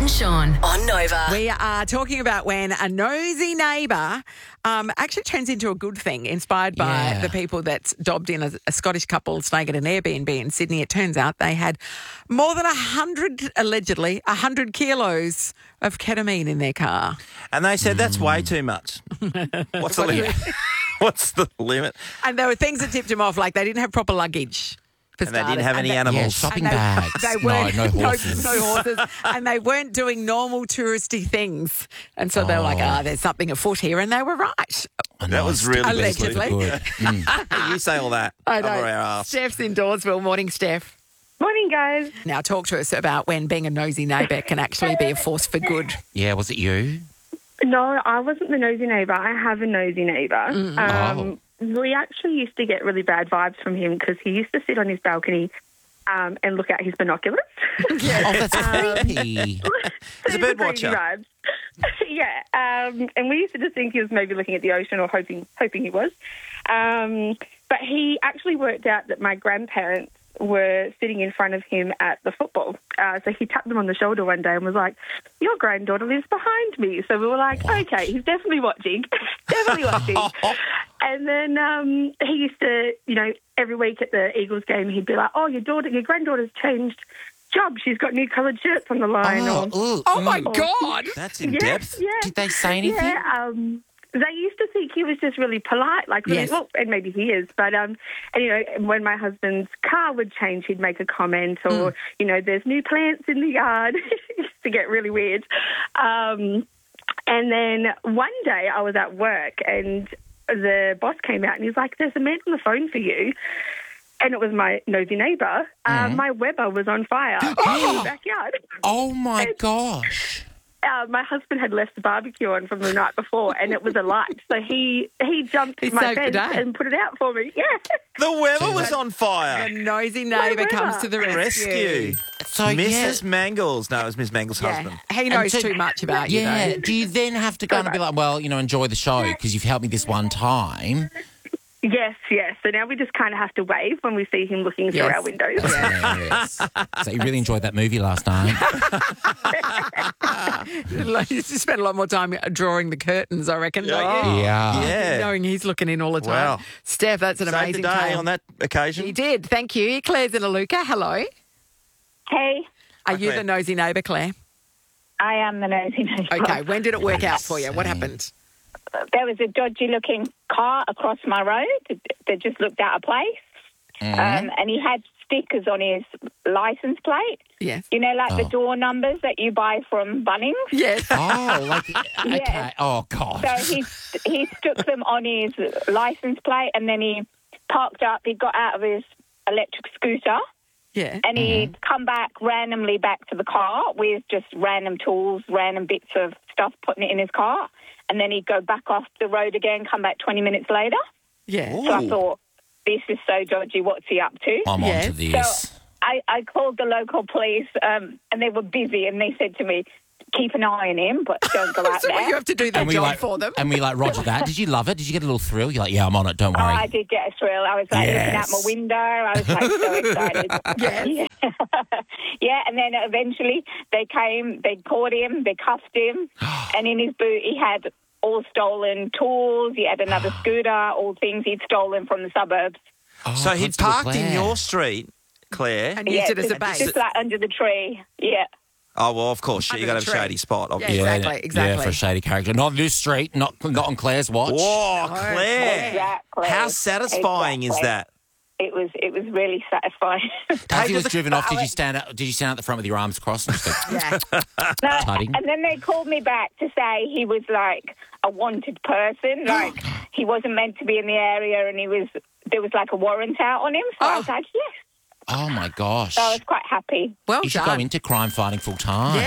and Sean on Nova. We are talking about when a nosy neighbour actually turns into a good thing, inspired by the people that's dobbed in a Scottish couple staying at an Airbnb in Sydney. It turns out they had more than 100 kilos of ketamine in their car. And they said, that's way too much. What's the limit? What's the limit? And there were things that tipped them off, like they didn't have proper luggage. And they didn't have any animals. Yeah, shopping bags. They weren't, no horses. No horses. And they weren't doing normal touristy things. And so they were like, there's something afoot here. And they were right. That was really Allegedly. Good. You say all that I over know. our ass. Steph's in Dawesville. Morning, Steph. Morning, guys. Now talk to us about when being a nosy neighbour can actually be a force for good. Yeah, was it you? No, I wasn't the nosy neighbour. I have a nosy neighbour. We actually used to get really bad vibes from him because he used to sit on his balcony and look out his binoculars. Oh, that's creepy. He's a bird watcher. Vibes. Yeah, and we used to just think he was maybe looking at the ocean or hoping he was. But he actually worked out that my grandparents were sitting in front of him at the football. So he tapped them on the shoulder one day and was like, your granddaughter lives behind me. So we were like, okay, he's definitely watching. Definitely watching. And then he used to, every week at the Eagles game, he'd be like, oh, your granddaughter's changed jobs. She's got new coloured shirts on the line. Oh, my God. That's in depth. Yeah. Did they say anything? Yeah, they used to think he was just really polite, and maybe he is. But, when my husband's car would change, he'd make a comment or, there's new plants in the yard. It used to get really weird. And then one day I was at work and the boss came out and he's like, there's a man on the phone for you. And it was my nosy neighbour. My Weber was on fire in the backyard. Oh, my gosh. My husband had left the barbecue on from the night before and it was alight. So he jumped my fence and put it out for me. Yeah. The Weber was on fire. The nosy neighbour comes to the rescue. So Mrs. Mangles. No, it was Miss Mangles' husband. He knows too much about you, though. Do you then have to go and be like, well, enjoy the show because you've helped me this one time? Yes. So now we just kind of have to wave when we see him looking through our windows. Yes. So you really enjoyed that movie last night? You spent a lot more time drawing the curtains, I reckon, don't you? Yeah. Knowing he's looking in all the time. Wow. Steph, that's an Saved amazing the day tale. on that occasion. He did. Thank you. Claire's in Aluka. Hello. Hey, Are you Claire. the nosy neighbour, Claire? I am the nosy neighbour. Okay. When did it work out for you? What happened? There was a dodgy-looking car across my road that just looked out of place. And he had stickers on his licence plate. Yes. The door numbers that you buy from Bunnings. Yes. Okay. Yeah. Oh, God. So he stuck them on his licence plate and then he parked up. He got out of his electric scooter. Yeah. And he'd come randomly back to the car with just random tools, random bits of stuff, putting it in his car. And then he'd go back off the road again, come back 20 minutes later. Yeah. So I thought, this is so dodgy. What's he up to? I'm onto this. So I called the local police and they were busy and they said to me, keep an eye on him, but don't go out So there. you have to do that job for them. And we roger that. Did you love it? Did you get a little thrill? You're like, yeah, I'm on it. Don't Oh, worry. I did get a thrill. I was looking out my window. I was so excited. Yes. Yeah, and then eventually they came, they caught him, they cuffed him, and in his boot he had all stolen tools. He had another scooter, all things he'd stolen from the suburbs. So he'd Constable parked in Claire. your street, Claire. And used it as a just base. like under the tree. Yeah. Oh, well, of course. Under You got to the have a tree. shady spot, Yeah, obviously. exactly. Yeah, for a shady character. Not this street, not on Claire's watch. Whoa, Claire. Exactly. How satisfying is that? It was really satisfying. As he was driven off, did you stand out the front with your arms crossed? And just go, Yeah. tutting? And then they called me back to say he was like a wanted person, like he wasn't meant to be in the area, and there was like a warrant out on him. So I was like, yes. Oh, my gosh. So I was quite happy. Well You should done. go into crime fighting full time.